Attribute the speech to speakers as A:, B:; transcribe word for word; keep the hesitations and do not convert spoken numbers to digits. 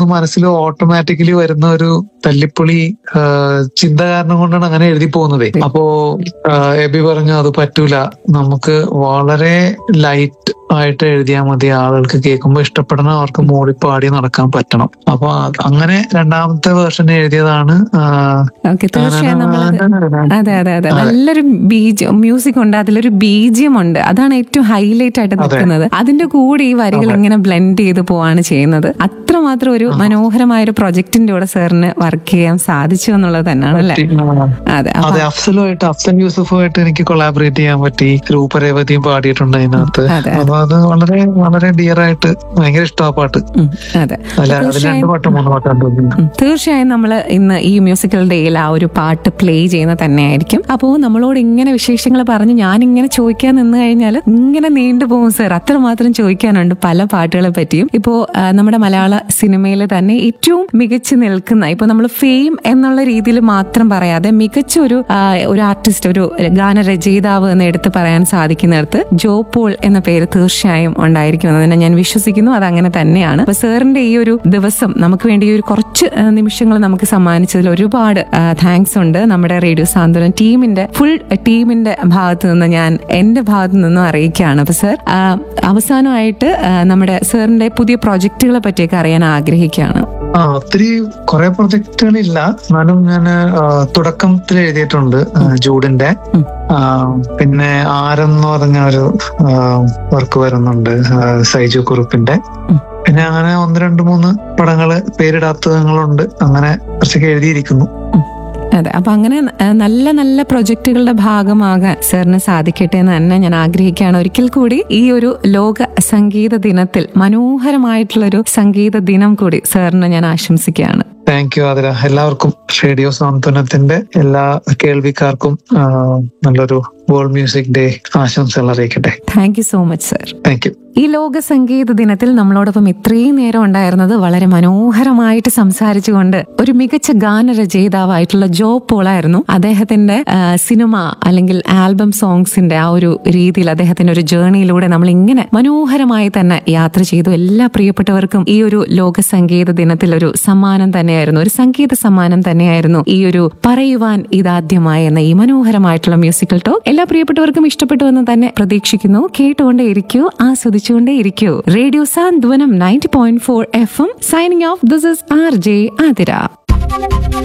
A: നമുക്ക് മനസ്സിൽ ഓട്ടോമാറ്റിക്കലി വരുന്ന ഒരു തല്ലിപ്പൊളി ആ, ചിന്ത കാരണം കൊണ്ടാണ് അങ്ങനെ എഴുതി പോകുന്നത്. അപ്പോ ആ, എബി പറഞ്ഞു അത് പറ്റൂല, നമുക്ക് വളരെ ലൈറ്റ് ആയിട്ട് എഴുതിയാൽ മതി, ആളുകൾക്ക് കേൾക്കുമ്പോൾ ഇഷ്ടപ്പെടണം, അവർക്ക് മൂളി പാടി നടക്കാൻ പറ്റണം. അപ്പൊ അത് അങ്ങനെ രണ്ടാമത്തെ വേർഷൻ എഴുതിയതാണ്. ആ,
B: ഓക്കെ, തീർച്ചയായും നമ്മൾ അതെ അതെ അതെ നല്ലൊരു ബീജം മ്യൂസിക് ഉണ്ട്, അതിലൊരു ബീജിയം ഉണ്ട്, അതാണ് ഏറ്റവും ഹൈലൈറ്റ് ആയിട്ട് നിൽക്കുന്നത്. അതിന്റെ കൂടെ ഈ വരികൾ ഇങ്ങനെ ബ്ലെൻഡ് ചെയ്ത് പോവാണ് ചെയ്യുന്നത്. അത്രമാത്രം ഒരു മനോഹരമായ ഒരു പ്രൊജക്ടിന്റെ കൂടെ സാറിന് വർക്ക് ചെയ്യാൻ സാധിച്ചു എന്നുള്ളത് തന്നെയാണ് അല്ലേ? അതെ
A: അതെ, അഫ്സലുമായിട്ട് അഫ്സൽ യൂസഫുമായിട്ട് എനിക്ക് കൊളാബറേറ്റ് ചെയ്യാൻ പറ്റി. രൂപരേവതിയും പാടിയിട്ടുണ്ട് അതിനകത്ത്. അപ്പൊ അത് വളരെ വളരെ ഡിയർ ആയിട്ട് ഭയങ്കര ഇഷ്ടമാണ് പാട്ട്.
B: അതെ,
A: അല്ല അത് രണ്ട് പാട്ട് മൂന്ന് പാട്ടാണ്.
B: തീർച്ചയായും നമ്മൾ ഇന്ന് ഈ മ്യൂസിക്കൽ ഡേയിൽ ആ ഒരു പാട്ട് പ്ലേ ചെയ്യുന്ന തന്നെയായിരിക്കും. അപ്പോൾ നമ്മളോട് ഇങ്ങനെ വിശേഷങ്ങൾ പറഞ്ഞ് ഞാനിങ്ങനെ ചോദിക്കാൻ നിന്ന് കഴിഞ്ഞാൽ ഇങ്ങനെ നീണ്ടുപോകും സാർ. അത്രമാത്രം ചോദിക്കാനുണ്ട് പല പാട്ടുകളെ പറ്റിയും. ഇപ്പോ ആ, നമ്മുടെ മലയാള സിനിമയിൽ തന്നെ ഏറ്റവും മികച്ചു നിൽക്കുന്ന, ഇപ്പൊ നമ്മൾ ഫെയിം എന്നുള്ള രീതിയിൽ മാത്രം പറയാതെ മികച്ച ഒരു ആ, ഒരു ആർട്ടിസ്റ്റ്, ഒരു ഗാനരചയിതാവ് എന്ന് എടുത്ത് പറയാൻ സാധിക്കുന്നിടത്ത് ജോ പോൾ എന്ന പേര് തീർച്ചയായും ഉണ്ടായിരിക്കുമെന്ന് തന്നെ ഞാൻ വിശ്വസിക്കുന്നു. അത് അങ്ങനെ തന്നെയാണ്. അപ്പൊ സാറിന്റെ ഈ ഒരു ദിവസം നമുക്ക് വേണ്ടി ഈ ഒരു കുറച്ച് ആ, നിമിഷങ്ങൾ നമുക്ക് സമ്മാനിച്ചതിൽ ഒരുപാട് താങ്ക്സ് ഉണ്ട്. നമ്മുടെ റേഡിയോ സാന്ത്വനം ടീമിന്റെ ഫുൾ ടീമിന്റെ ഭാഗത്ത് നിന്ന് ഞാൻ എന്റെ ഭാഗത്ത് നിന്നും അറിയിക്കുകയാണ്. അപ്പൊ സാർ ആ, അവസാനമായിട്ട് ആ, നമ്മുടെ സാറിന്റെ പുതിയ പ്രോജക്റ്റുകളെ പറ്റിയൊക്കെ അറിയാൻ ആഗ്രഹിക്കുകയാണ്.
A: ആ ഒത്തിരി കുറെ പ്രൊജക്ടുകളില്ല, എന്നാലും ഞാൻ തുടക്കത്തിൽ എഴുതിയിട്ടുണ്ട് ആ, ജൂഡിന്റെ. ആ, പിന്നെ ആരം എന്ന് പറഞ്ഞ ഒരു വർക്ക് വരുന്നുണ്ട്, ആ, സൈജു കുറുപ്പിന്റെ. പിന്നെ അങ്ങനെ ഒന്ന് രണ്ട് മൂന്ന് പടങ്ങള് പേരിടാത്തതുങ്ങളുണ്ട്. അങ്ങനെ കുറച്ചൊക്കെ എഴുതിയിരിക്കുന്നു.
B: അതെ, അപ്പൊ അങ്ങനെ നല്ല നല്ല പ്രൊജക്ടുകളുടെ ഭാഗമാകാൻ സാറിന് സാധിക്കട്ടെ എന്ന് തന്നെ ഞാൻ ആഗ്രഹിക്കുകയാണ്. ഒരിക്കൽ കൂടി ഈ ഒരു ലോക സംഗീത ദിനത്തിൽ മനോഹരമായിട്ടുള്ളൊരു സംഗീത ദിനം കൂടി സാറിന് ഞാൻ ആശംസിക്കുകയാണ്.
A: Thank you Athira. എല്ലാവർക്കും റേഡിയോ സാന്ത്വനത്തിന്റെ എല്ലാ കേൾവിക്കാർക്കും ആ, നല്ലൊരു വേൾഡ് മ്യൂസിക് ഡേ ആശംസകൾ അറിയിക്കട്ടെ.
B: Thank you so much sir.
A: Thank you.
B: ഈ ലോക സംഗീത ദിനത്തിൽ നമ്മളോടൊപ്പം ഇത്രയും നേരം ഉണ്ടായിരുന്നത് വളരെ മനോഹരമായിട്ട് സംസാരിച്ചുകൊണ്ട് ഒരു മികച്ച ഗാനരചയിതാവായിട്ടുള്ള ജോ പോളായിരുന്നു. അദ്ദേഹത്തിന്റെ ആ, സിനിമ അല്ലെങ്കിൽ ആൽബം സോങ്സിന്റെ ആ ഒരു രീതിയിൽ അദ്ദേഹത്തിന്റെ ഒരു ജേർണിയിലൂടെ നമ്മൾ ഇങ്ങനെ മനോഹരമായി തന്നെ യാത്ര ചെയ്തു. എല്ലാ പ്രിയപ്പെട്ടവർക്കും ഈ ഒരു ലോക സംഗീത ദിനത്തിൽ ഒരു സമ്മാനം തന്നെയായിരുന്നു, ഒരു സംഗീത സമ്മാനം തന്നെയായിരുന്നു ഈ ഒരു പറയുവാൻ ഇതാദ്യമായി എന്ന ഈ മനോഹരമായിട്ടുള്ള മ്യൂസിക്കൽ ടോക്ക്. എല്ലാ പ്രിയപ്പെട്ടവർക്കും ഇഷ്ടപ്പെട്ടു എന്ന് തന്നെ പ്രതീക്ഷിക്കുന്നു. കേട്ടുകൊണ്ടേ ഇരിക്കൂ, ആസ്വദിച്ചുകൊണ്ടേ ഇരിക്കൂ. Radio Santhwanam ninety point four F M signing off. This is R J Athira.